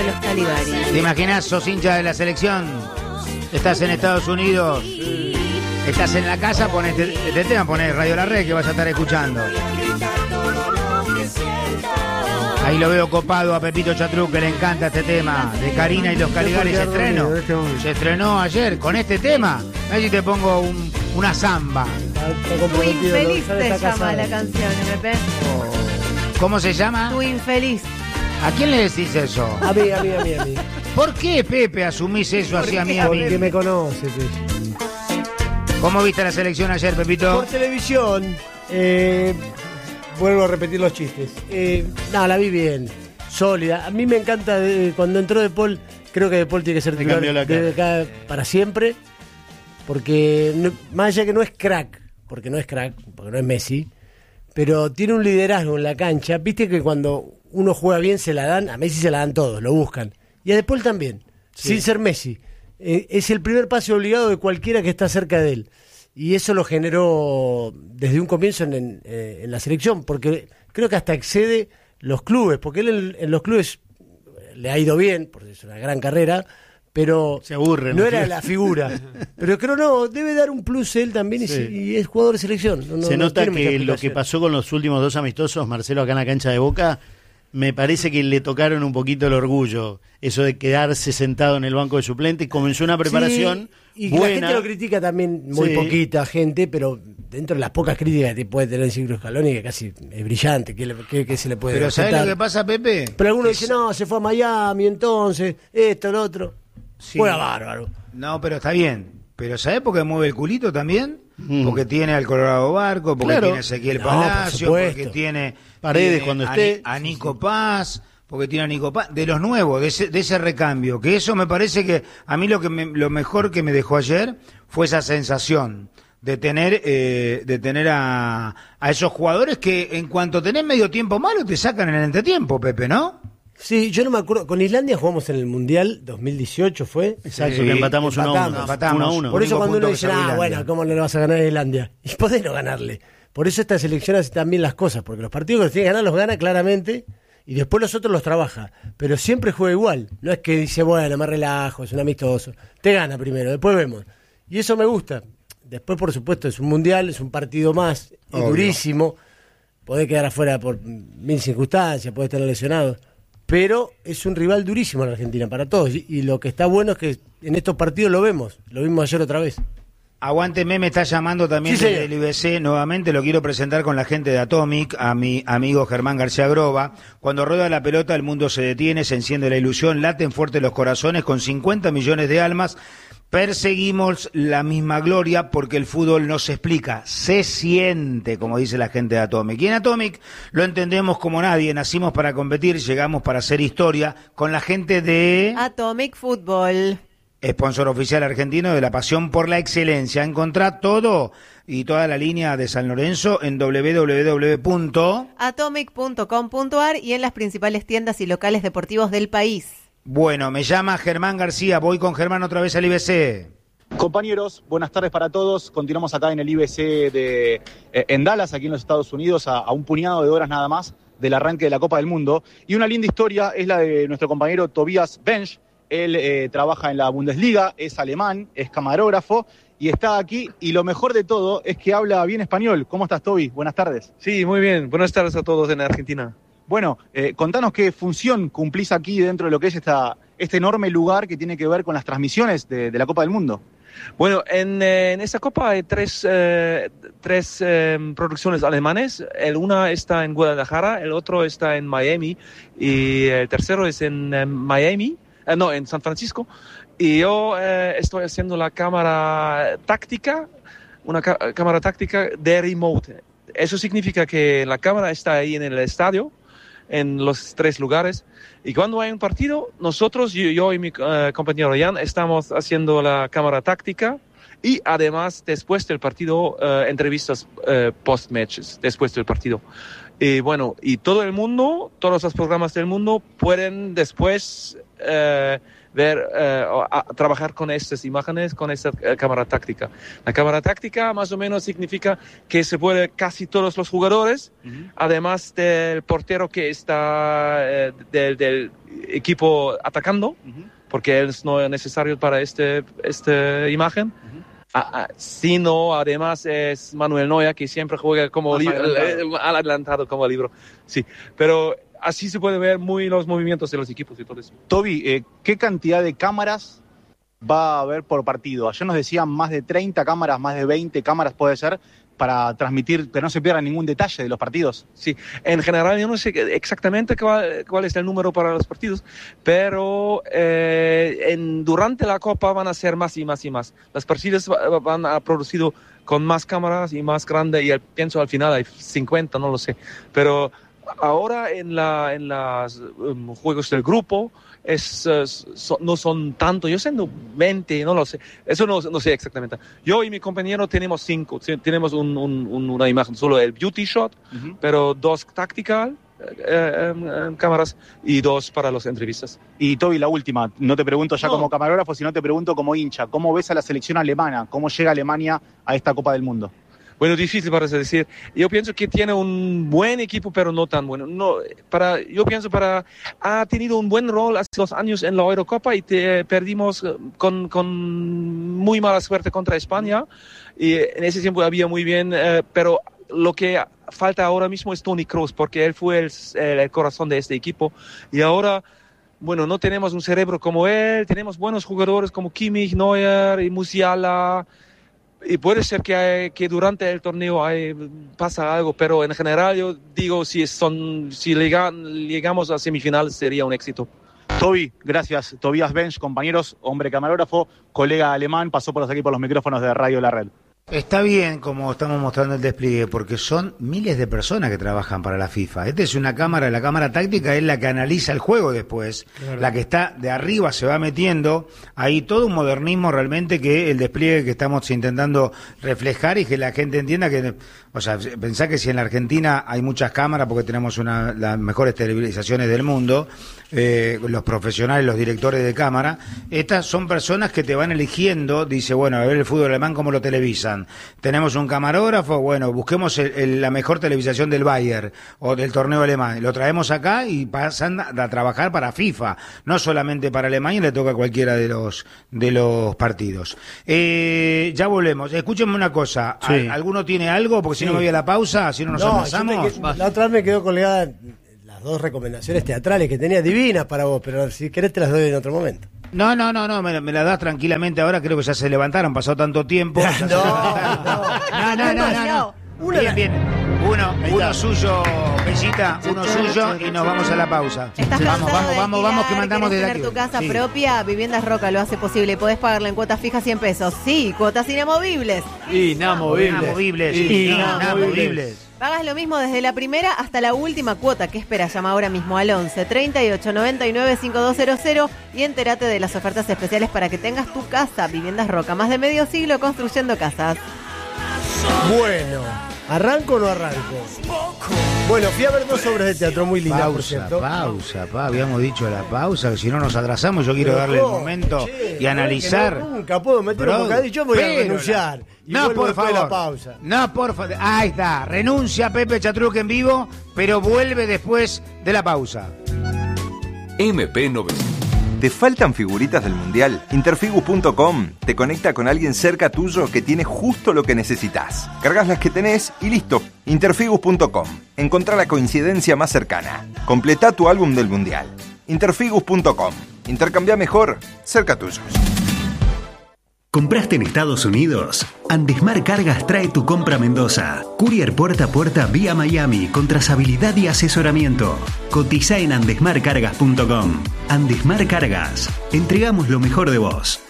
los Caligari. ¿Te imaginas? Sos hincha de la selección, estás en Estados Unidos, estás en la casa, pones este tema, pones Radio La Red que vas a estar escuchando. Ahí lo veo copado a Pepito Chatruc, que le encanta este tema de Karina y los Caligari. Se estrenó ayer con este tema. A ver si te pongo una samba. Tu infeliz se llama la canción, Pepe. ¿Cómo se llama? Tu infeliz. ¿A quién le decís eso? A mí. ¿Por qué, Pepe, asumís eso así a mí? Porque me conoce, Pepe. ¿Cómo viste la selección ayer, Pepito? Por televisión. Vuelvo a repetir los chistes. La vi bien, sólida. A mí me encanta cuando entró De Paul. Creo que De Paul tiene que ser titular de acá para siempre. Porque más allá que no es crack, porque no es Messi, pero tiene un liderazgo en la cancha. Viste que cuando uno juega bien se la dan, a Messi se la dan todos, lo buscan. Y a De Paul también, sin ser Messi. Es el primer pase obligado de cualquiera que está cerca de él. Y eso lo generó desde un comienzo en la selección, porque creo que hasta excede los clubes, porque él en los clubes le ha ido bien, porque es una gran carrera, pero se aburre, no era la figura. Pero creo debe dar un plus él también y es jugador de selección. Se nota que lo que pasó con los últimos 2 amistosos, Marcelo, acá en la cancha de Boca, me parece que le tocaron un poquito el orgullo, eso de quedarse sentado en el banco de suplente. Comenzó una preparación y buena. La gente lo critica también, muy poquita gente, pero dentro de las pocas críticas que puede tener Ciclo Scaloni, que casi es brillante, que se le puede Pero aceptar. ¿sabes lo que pasa, Pepe? Pero algunos dicen, no, se fue a Miami, entonces, esto, lo otro. Juega bárbaro. No, pero está bien. Pero ¿sabés por qué mueve el culito también? Porque tiene al Colorado Barco, porque tiene a Ezequiel Palacio, porque tiene Paredes cuando esté. A Nico Paz, porque tiene a Nico Paz, de los nuevos, de ese recambio. Que eso me parece que a mí lo mejor que me dejó ayer fue esa sensación de tener a esos jugadores que en cuanto tenés medio tiempo malo te sacan en el entretiempo, Pepe, ¿no? Sí, yo no me acuerdo. Con Islandia jugamos en el Mundial 2018, ¿fue? Exacto, que empatamos 1-1. Por eso cuando uno dice, bueno, ¿cómo no le vas a ganar a Islandia? Y podés no ganarle. Por eso esta selección hace también las cosas, porque los partidos que los tiene que ganar los gana claramente y después los otros los trabaja. Pero siempre juega igual. No es que dice, bueno, me relajo, es un amistoso. Te gana primero, después vemos. Y eso me gusta. Después, por supuesto, es un Mundial, es un partido más, es durísimo. Podés quedar afuera por 1000 circunstancias, podés estar lesionado. Pero es un rival durísimo en Argentina para todos. Y lo que está bueno es que en estos partidos lo vimos ayer otra vez. Aguánteme, me está llamando también del IBC, nuevamente lo quiero presentar con la gente de Atomic, a mi amigo Germán García Groba. Cuando rueda la pelota el mundo se detiene, se enciende la ilusión, laten fuerte los corazones, con 50 millones de almas perseguimos la misma gloria porque el fútbol no se explica, se siente, como dice la gente de Atomic. Y en Atomic lo entendemos como nadie, nacimos para competir, llegamos para hacer historia con la gente de Atomic Fútbol. Sponsor oficial argentino de la pasión por la excelencia. Encontrá todo y toda la línea de San Lorenzo en www.atomic.com.ar y en las principales tiendas y locales deportivos del país. Bueno, me llama Germán García, voy con Germán otra vez al IBC. Compañeros, buenas tardes para todos. Continuamos acá en el IBC en Dallas, aquí en los Estados Unidos, a un puñado de horas nada más del arranque de la Copa del Mundo. Y una linda historia es la de nuestro compañero Tobias Bench. Él trabaja en la Bundesliga, es alemán, es camarógrafo y está aquí. Y lo mejor de todo es que habla bien español. ¿Cómo estás, Toby? Buenas tardes. Sí, muy bien. Buenas tardes a todos en Argentina. Bueno, contanos qué función cumplís aquí dentro de lo que es este enorme lugar que tiene que ver con las transmisiones de la Copa del Mundo. Bueno, en esta Copa hay tres producciones alemanes. Una está en Guadalajara, el otro está en Miami y el tercero es en en San Francisco. Y yo estoy haciendo la cámara táctica, una cámara táctica de remote. Eso significa que la cámara está ahí en el estadio, en los 3 lugares, y cuando hay un partido, nosotros, yo y mi compañero Jan, estamos haciendo la cámara táctica y además después del partido entrevistas post-matches, después del partido. Y bueno, y todo el mundo, todos los programas del mundo pueden después trabajar con estas imágenes, con esta cámara táctica. La cámara táctica más o menos significa que se puede casi todos los jugadores, además del portero que está del equipo atacando, porque él no es necesario para esta imagen. Sino además es Manuel Neuer, que siempre juega como adelantado como libro. Sí, pero así se puede ver muy los movimientos de los equipos y todo eso. Toby, ¿qué cantidad de cámaras va a haber por partido? Ayer nos decían más de 30 cámaras, más de 20 cámaras puede ser, para transmitir, que no se pierda ningún detalle de los partidos. Sí, en general yo no sé exactamente cuál es el número para los partidos, pero durante la Copa van a ser más y más y más. Las partidas van a producido con más cámaras y más grande, y pienso al final hay 50, no lo sé. Pero ahora en los juegos del grupo no son tanto, yo siendo 20, no lo sé, eso no sé exactamente. Yo y mi compañero tenemos 5, tenemos una imagen, solo el beauty shot, pero 2 tactical cámaras y 2 para las entrevistas. Y Toby, la última, no te pregunto ya como camarógrafo, sino te pregunto como hincha, ¿cómo ves a la selección alemana? ¿Cómo llega Alemania a esta Copa del Mundo? Bueno, difícil para decir. Yo pienso que tiene un buen equipo, pero no tan bueno. Ha tenido un buen rol hace 2 años en la Eurocopa y perdimos con muy mala suerte contra España. Y en ese tiempo había muy bien, pero lo que falta ahora mismo es Toni Kroos, porque él fue el corazón de este equipo. Y ahora, bueno, no tenemos un cerebro como él, tenemos buenos jugadores como Kimmich, Neuer y Musiala. Y puede ser que durante el torneo pasa algo, pero en general yo digo, si llegamos a semifinales sería un éxito. Toby, gracias. Tobias Bench, compañeros, hombre camarógrafo, colega alemán, pasó por aquí por los micrófonos de Radio La Red. Está bien como estamos mostrando el despliegue, porque son miles de personas que trabajan para la FIFA. Esta es una cámara, la cámara táctica es la que analiza el juego después, claro. La que está de arriba se va metiendo, hay todo un modernismo realmente que el despliegue que estamos intentando reflejar y que la gente entienda que, o sea, pensá que si en la Argentina hay muchas cámaras porque tenemos las mejores televisaciones del mundo, los profesionales, los directores de cámara, estas son personas que te van eligiendo, dice, bueno, a ver el fútbol alemán cómo lo televisan. Tenemos un camarógrafo, bueno, busquemos la mejor televisación del Bayern o del torneo alemán, lo traemos acá y pasan a trabajar para FIFA, no solamente para Alemania, le toca a cualquiera de los partidos. Ya volvemos, escúchenme una cosa, sí. ¿Alguno tiene algo? Porque si no me voy a la pausa, si no nos avanzamos. La otra vez me quedó colgada las 2 recomendaciones teatrales que tenía divinas para vos, pero si querés te las doy en otro momento. No, me la das tranquilamente ahora, creo que ya se levantaron, pasó tanto tiempo. No. Bien. Uno suyo, Bellita, uno suyo y nos vamos a la pausa. Vamos, que mandamos desde aquí. Tu casa propia, Viviendas Roca lo hace posible. Podés pagarla en cuotas fijas $100. Sí, cuotas inamovibles. Inamovibles. Pagas lo mismo desde la primera hasta la última cuota. ¿Qué esperas? Llama ahora mismo al 11 38 99 5200 y entérate de las ofertas especiales para que tengas tu casa. Viviendas Roca, más de medio siglo construyendo casas. Bueno, ¿arranco o no arranco? Bueno, fui a ver 2 obras de teatro muy lindas, por cierto. Habíamos dicho la pausa, que si no nos atrasamos, yo quiero darle el momento y analizar. Nunca puedo meter un bocadillo, yo voy a renunciar. No, por favor. La pausa. No, por favor. Ahí está. Renuncia Pepe Chatruc en vivo, pero vuelve después de la pausa. MP900. ¿Te faltan figuritas del Mundial? Interfigus.com te conecta con alguien cerca tuyo que tiene justo lo que necesitas. Cargas las que tenés y listo. Interfigus.com. Encontrá la coincidencia más cercana. Completá tu álbum del Mundial. Interfigus.com. Intercambia mejor, cerca tuyo. ¿Compraste en Estados Unidos? Andesmar Cargas trae tu compra a Mendoza. Courier puerta a puerta vía Miami con trazabilidad y asesoramiento. Cotiza en andesmarcargas.com. Andesmar Cargas. Entregamos lo mejor de vos.